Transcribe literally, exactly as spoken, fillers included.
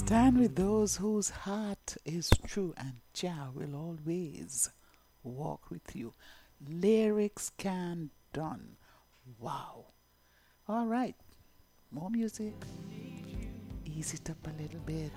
Stand with those whose heart is true, and Jah will always walk with you. Lyrics can done. Wow. All right. More music. Ease it up a little bit.